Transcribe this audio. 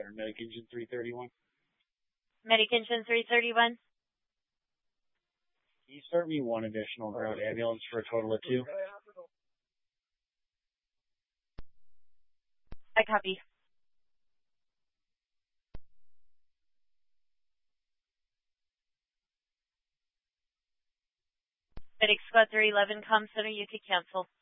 Center, Medic Engine 331. Medic Engine 331. Can you start me one additional ground ambulance for a total of 2? I copy. Medic Squad 311, comm center, you can cancel.